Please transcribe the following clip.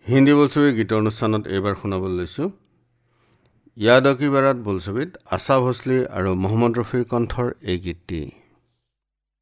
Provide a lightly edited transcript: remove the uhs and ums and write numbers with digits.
হিন্দী বোলছবি গীতৰ অনুষ্ঠানত এইবাৰ শুনাবলৈ লৈছোঁ ইয়াদ কি বাৰাত বোলছবিত আশা ভোছলে আৰু মহম্মদ ৰফিৰ কণ্ঠৰ এই গীতটি